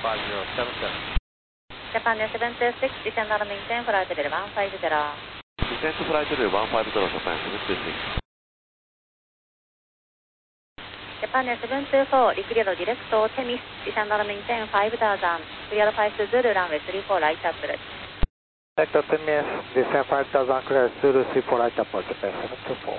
5077. Japan 726, descend on maintain flight level 150. Descend to flight level 150, Japan 726. Japan 724, declared direct to Temis, descend on maintain 5000, clear 5 Zulu runway 34 right approach. Sector Temis, descend 5000, clear Zulu 34 right approach, Japan 724.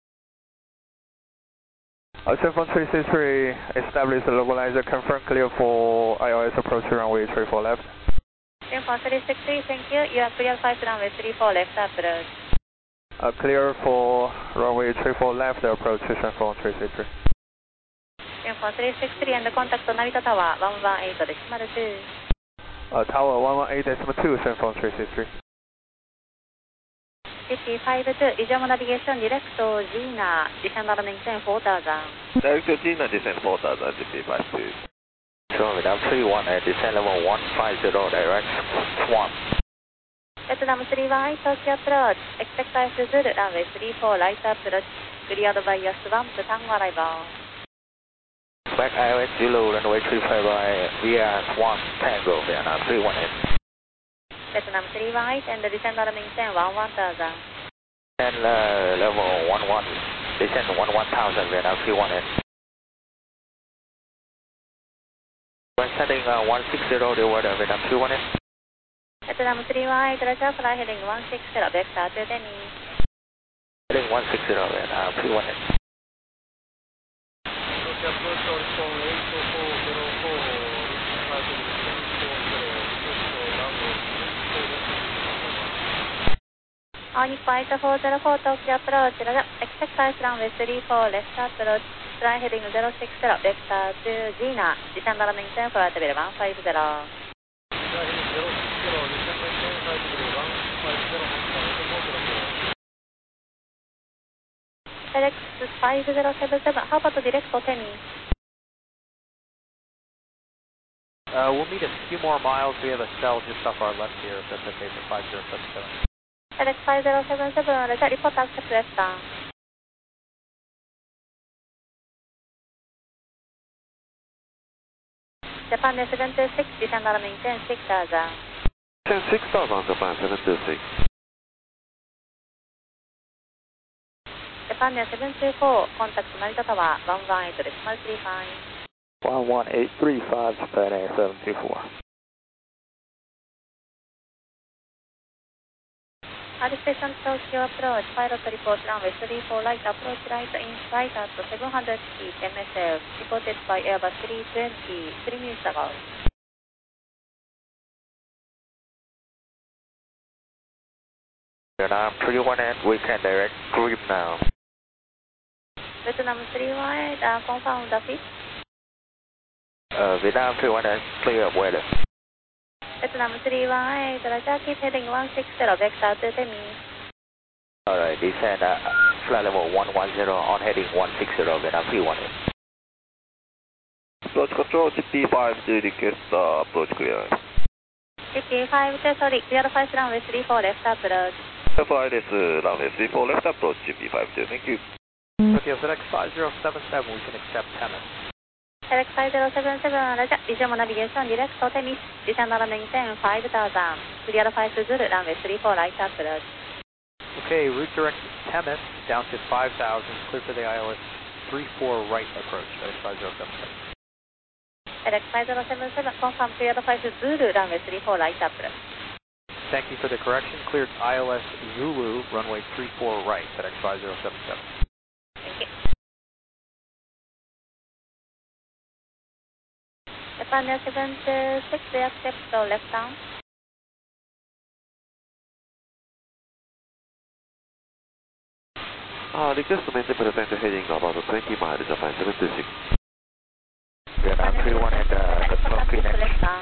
7363, establish the localizer, confirm clear for ILS approach runway 34 left. 363, thank you. You are clear 5 runway 34 left approach. Clear for runway 34 left approach, 363. 363 and contact Narita Tower 118.2. Tower 118.2, 363. CT52, resume navigation direct to Gina, descend on maintain 4000. Direct to Gina, descend 4000, CT52. Sure, without 318, descend level 150, direct swan. Vietnam 318, Tokyo approach, expect IS Zulu, runway 34 right approach, cleared by your swamp, Tango arrival. Back ILS Zulu, runway 35 right, via swan, Tango, Vietnam 318. Vietnam 318 and descend on maintain 1000. And level 11, descend 1000, Vietnam 318. When setting 160, the weather, Vietnam 318. Vietnam 318, Roger, fly heading 160, vector to Temis. Heading 160, Vietnam 318. Onyx Flight 404, Tokyo approach, Roger, expect IS runway 34 left approach, fly heading 060, vector to Gina, descend on maintain flight level 150. FedEx 5077, how about direct to Temis? We'll need a few more miles. We have a cell just off our left here, if that's okay for 5077. FedEx 5077, Roger, report accept left down. Japan 726, descend on maintain 6000. Descend 6000, Japan 726. Japan 724, contact Narita Tower 118.35. 11835, Japan Air 724. Earth Station Tokyo approach, pilot report runway 34 right approach right in flight at 700 feet MSL, reported by Airbus 320, 3 minutes ago. Vietnam 318, we can direct grip now. Vietnam 318, confirm the pitch. Vietnam 318, clear weather. Vietnam 318, Roger, keep heading 160, vector to Temis. Alright, descend flight level 110 on heading 160, Vietnam 318. Approach control, CT52, request approach clearance. CT52, sorry, clear 5 runway 34 left approach. FILS runway 34 left approach, CT52, thank you. Tokyo FedEx 5077, we can accept Temis. FedEx 5077, Roger, resume navigation direct to Temis, descend on maintain 5000, clear 5 Zulu, runway 34 right approach. Okay, route direct Temis down to 5000, clear for the ILS 34 right approach, FedEx 5077. FedEx 5077, confirm clear 5 Zulu, runway 34 right approach. Thank you for the correction. Cleared ILS Zulu, runway 34 right, FedEx 5077. Thank you. Japan 726, accept to left down. Request to maintain present heading about 20 miles, Japan 726. Vietnam 318, confirm Phoenix. Left down.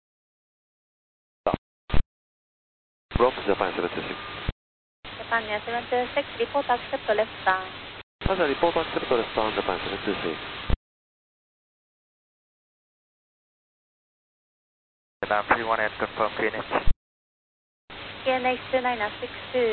From Japan 726. Japan 726, report accept to left down. Report accept left down, Japan 726. Vietnam 318, confirm Phoenix. QNH 2962.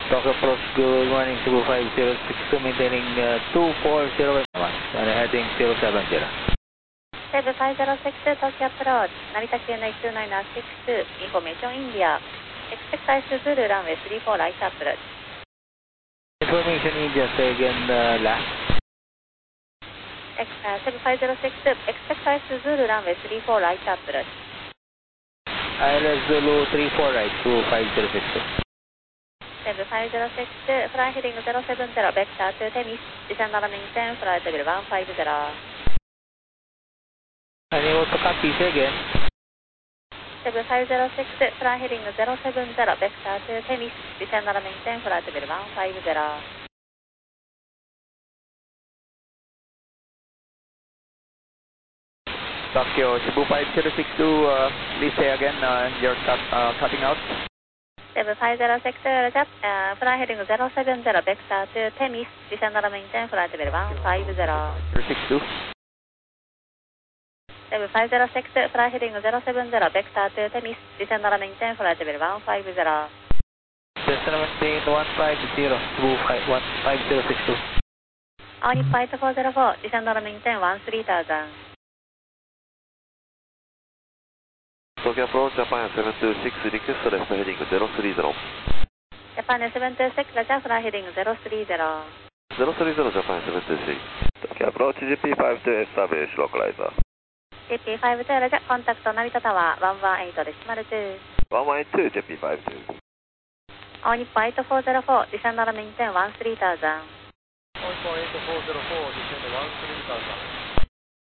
Tokyo approach, good morning, Cebu 5062, maintaining 240 and heading 070. Cebu 5062, Tokyo approach, Narita QNA2962, information India. Expect ice Zulu, runway 34 right approach. Information India, say again last. Cebu 5062, expect ice Zulu, runway 34 right approach. ILS Zulu 34 right to 5062. Cebu 5062, fly heading 070, vector to Temis, descend on maintain, flight level 150. Any auto copy, say again. Cebu 5062, fly heading 070, vector to Temis, descend on maintain, flight level 150. Tokyo, Cebu 5062, please say again, you're cutting out. Cebu 5062, fly heading 070, vector to Temis, descend on maintain, flight level 150. 362. Cebu 5062, fly heading 070, vector to Temis, descend on maintain, flight level 150. Descend maintain 150, Cebu 5062. All flight 404, descend on maintain 13,000. Tokyo approach, Japan 726, request left heading 030. Japan 726, Roger, fly heading 030. 030, Japan 726. Tokyo approach, GP52, establish localizer. JP52, Roger, contact Narita Tower 118.2. 112, JP52. All flight 404, descend on maintain 13,000. All 48404, descend 13,000.